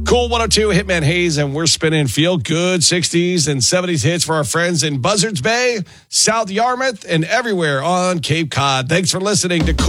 Cool 102 Hitman Hayes, and we're spinning feel good 60s and 70s hits for our friends in Buzzards Bay, South Yarmouth, and everywhere on Cape Cod. Thanks for listening to Cool